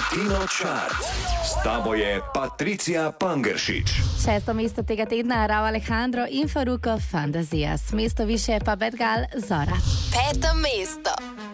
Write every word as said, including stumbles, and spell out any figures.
Latino Chart. S tabo je Patricia Pangeršič. Šesto mesto tega tedna Rauw Alejandro in Farruko Fantasias. Mesto više pa Bad Gal Zora. Peto mesto.